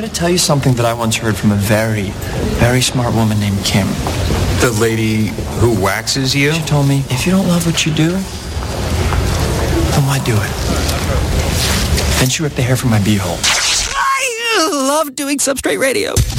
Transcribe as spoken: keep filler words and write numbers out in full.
I'm going to tell you something that I once heard from a very, very smart woman named Kim. The lady who waxes you? She told me, if you don't love what you do, then why do it? Then she ripped the hair from my beehole. I love doing Substrate Radio.